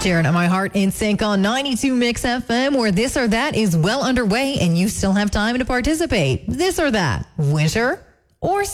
Sharon and My Heart in Sync on 92 Mix FM, where This or That is well underway and you still have time to participate. This or That, winter or